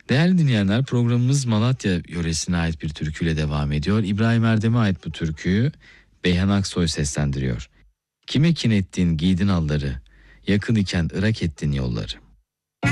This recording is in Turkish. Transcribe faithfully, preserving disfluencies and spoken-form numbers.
Değerli dinleyenler, programımız Malatya yöresine ait bir türküyle devam ediyor. İbrahim Erdem'e ait bu türküyü Beyhan Aksoy seslendiriyor. Kime kin ettin giydin alları, yakın iken ırak ettin yolları.